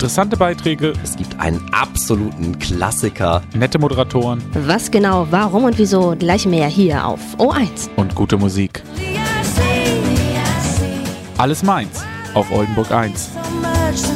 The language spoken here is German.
Interessante Beiträge, Es gibt einen absoluten Klassiker. nette Moderatoren Was genau, warum und wieso, gleich mehr hier auf O1. und gute Musik. Alles meins auf Oldenburg 1.